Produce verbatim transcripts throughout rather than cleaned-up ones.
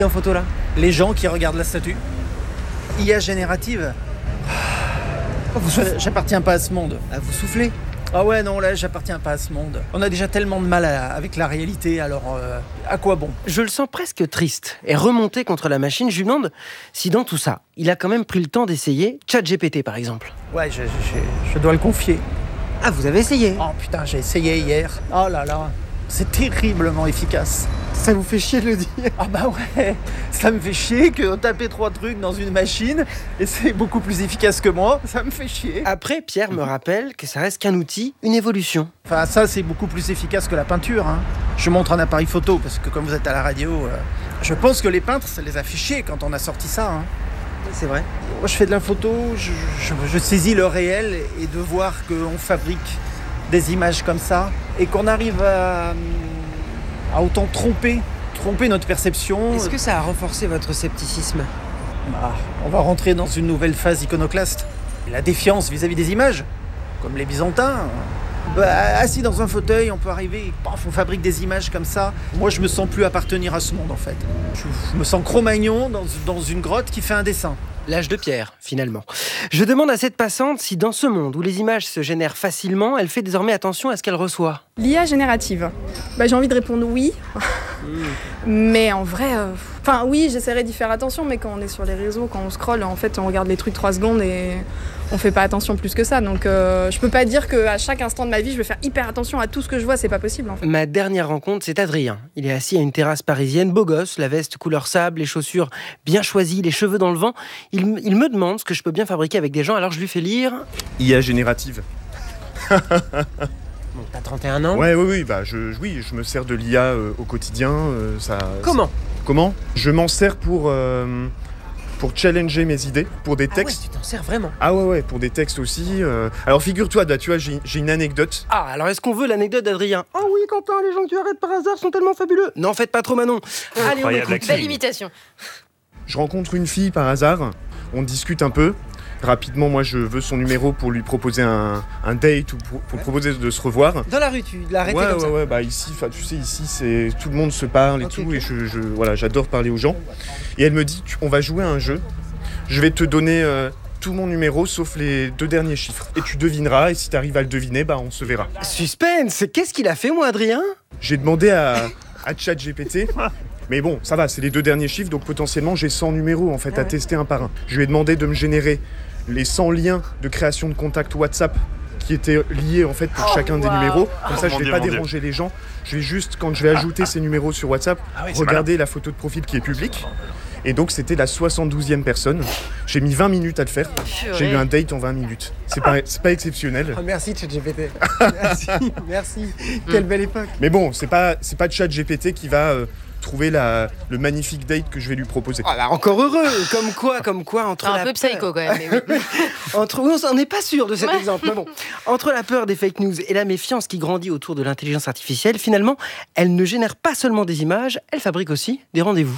en photo là? Les gens qui regardent la statue. I A générative. Oh, vous soufflez. J'appartiens pas à ce monde. Ah, vous soufflez? Ah ouais, non, là, j'appartiens pas à ce monde. On a déjà tellement de mal à- avec la réalité, alors euh, à quoi bon? Je le sens presque triste et remonté contre la machine. Je lui demande si dans tout ça, il a quand même pris le temps d'essayer ChatGPT par exemple. Ouais, je, je- je dois le confier. Ah, vous avez essayé? Oh putain, j'ai essayé hier. Oh là là, c'est terriblement efficace. Ça vous fait chier de le dire? Ah bah ouais, ça me fait chier que taper trois trucs dans une machine et c'est beaucoup plus efficace que moi, ça me fait chier. Après, Pierre me rappelle que ça reste qu'un outil, une évolution. Enfin ça c'est beaucoup plus efficace que la peinture. Hein. Je montre un appareil photo parce que comme vous êtes à la radio, euh, je pense que les peintres ça les a fait chier quand on a sorti ça. Hein. C'est vrai. Moi je fais de la photo, je, je- je saisis le réel et de voir qu'on fabrique des images comme ça et qu'on arrive à, à autant tromper, tromper notre perception. Est-ce que ça a renforcé votre scepticisme? Bah, on va rentrer dans une nouvelle phase iconoclaste. La défiance vis-à-vis des images, comme les Byzantins. Bah, assis dans un fauteuil, on peut arriver, et paf, on fabrique des images comme ça. Moi, je me sens plus appartenir à ce monde, en fait. Je, je me sens Cro-Magnon dans, dans une grotte qui fait un dessin. L'âge de pierre, finalement. Je demande à cette passante si dans ce monde où les images se génèrent facilement, elle fait désormais attention à ce qu'elle reçoit. L'I A générative. Bah, j'ai envie de répondre oui. Mais en vrai, euh, enfin oui, j'essaierai d'y faire attention, mais quand on est sur les réseaux, quand on scrolle, en fait, on regarde les trucs trois secondes et on fait pas attention plus que ça. Donc euh, je peux pas dire qu'à chaque instant de ma vie, je vais faire hyper attention à tout ce que je vois, c'est pas possible en fait. Ma dernière rencontre, c'est Adrien. Il est assis à une terrasse parisienne, beau gosse, la veste couleur sable, les chaussures bien choisies, les cheveux dans le vent. Il, m- il me demande ce que je peux bien fabriquer avec des gens, alors je lui fais lire... I A générative. Bon, t'as trente et un ans? Ouais, oui, oui, bah, je, oui, je me sers de l'I A euh, au quotidien. euh, ça, Comment? ça- Comment Je m'en sers pour, euh, pour challenger mes idées, pour des Ah ouais, textes. tu t'en sers vraiment? Ah ouais, ouais, pour des textes aussi. euh. Alors figure-toi, là, tu vois, j'ai j'ai une anecdote. Ah, alors est-ce qu'on veut l'anecdote d'Adrien? Oh oui, Quentin, les gens que tu arrêtes par hasard sont tellement fabuleux. N'en faites pas trop, Manon. Allez, on Incroyable écoute. acting. imitation. Je rencontre une fille par hasard, on discute un peu. Rapidement, moi, je veux son numéro pour lui proposer un, un date ou pour, pour lui proposer de se revoir. Dans la rue, tu l'as arrêté Ouais, comme ouais, ça? ouais, bah ici, 'fin, tu sais, ici, c'est tout le monde se parle et Ok, tout, ok. et je, je- voilà, j'adore parler aux gens. Et elle me dit, tu- on va jouer à un jeu. Je vais te donner euh, tout mon numéro sauf les deux derniers chiffres, et tu devineras. Et si tu arrives à le deviner, bah on se verra. Suspense. Qu'est-ce qu'il a fait, moi, Adrien? J'ai demandé à, à ChatGPT. Mais bon, ça va, c'est les deux derniers chiffres, donc potentiellement j'ai cent numéros en fait à tester un par un. Je lui ai demandé de me générer les cent liens de création de contact WhatsApp qui étaient liés en fait pour chacun des numéros. Comme ça, Oh je mon vais Dieu, pas mon Dieu. déranger les gens. Je vais juste, quand je vais ajouter ces numéros sur WhatsApp, Ah ouais, c'est regarder la photo de profil qui est publique. Et donc, c'était la soixante-douzième personne. J'ai mis vingt minutes à le faire. J'ai eu un date en vingt minutes. C'est pas, c'est pas exceptionnel. Ah, merci ChatGPT. Merci, merci. Quelle belle époque. Mais bon, c'est pas, c'est pas ChatGPT qui va euh, trouver la, le magnifique date que je vais lui proposer. Ah bah encore heureux. Comme quoi, comme quoi, entre Un la peu peur- psycho quand même. Mais oui. Entre... oui, on n'est pas sûr de cet Ouais. exemple, mais bon. Entre la peur des fake news et la méfiance qui grandit autour de l'intelligence artificielle, finalement, elle ne génère pas seulement des images, elle fabrique aussi des rendez-vous.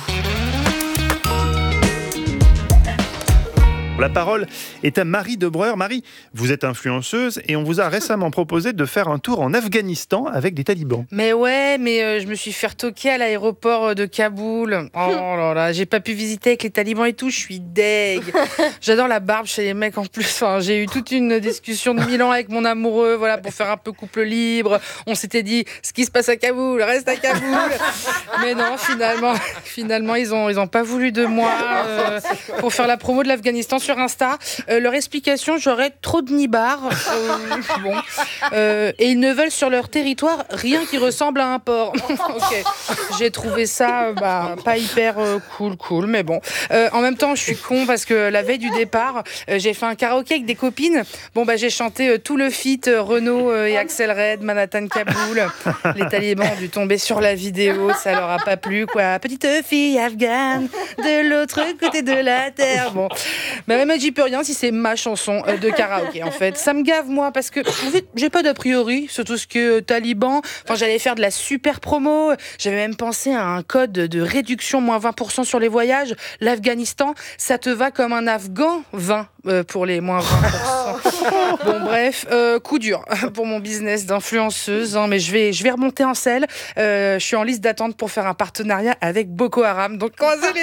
La parole est à Marie Debreur. Marie, vous êtes influenceuse et on vous a récemment proposé de faire un tour en Afghanistan avec des talibans. Mais ouais, mais euh, je me suis fait retoquer à l'aéroport de Kaboul. Oh là là, j'ai pas pu visiter avec les talibans et tout, je suis deg. J'adore la barbe chez les mecs en plus. Enfin, j'ai eu toute une discussion de mille ans avec mon amoureux, voilà, pour faire un peu couple libre. On s'était dit, ce qui se passe à Kaboul, reste à Kaboul. Mais non, finalement, finalement, ils ont, ils ont pas voulu de moi euh, pour faire la promo de l'Afghanistan sur Insta. Euh, leur explication, j'aurais trop de nibards. Euh, bon. Euh, et ils ne veulent sur leur territoire rien qui ressemble à un port. Ok. J'ai trouvé ça euh, bah, pas hyper euh, cool, cool, mais bon. Euh, en même temps, je suis con parce que la veille du départ, euh, j'ai fait un karaoké avec des copines. Bon, bah, j'ai chanté euh, tout le feat euh, Renaud euh, et Axel Red, Manhattan Kaboul. Les talibans ont dû tomber sur la vidéo, ça leur a pas plu, quoi. Petite fille afghane de l'autre côté de la terre. Bon. Mais même j'y peux rien si c'est ma chanson euh, de karaoké en fait. Ça me gave moi parce que en fait, j'ai pas d'a priori sur tout ce que euh, taliban. Enfin j'allais faire de la super promo. J'avais même pensé à un code de réduction moins vingt pour cent sur les voyages. L'Afghanistan, ça te va comme un Afghan vingt euh, pour les moins vingt pour cent. Bon bref, euh, coup dur pour mon business d'influenceuse. Hein, mais je vais, je vais remonter en selle. Euh, je suis en liste d'attente pour faire un partenariat avec Boko Haram. Donc croisez les